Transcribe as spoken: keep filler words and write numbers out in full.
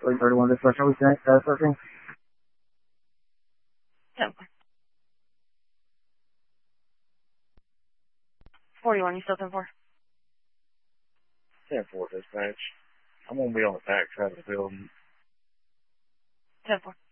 three thirty-one dispatch, are we uh, searching? ten four. forty-one, you still ten four? ten four dispatch. I'm going to be on the back side of the building. ten four.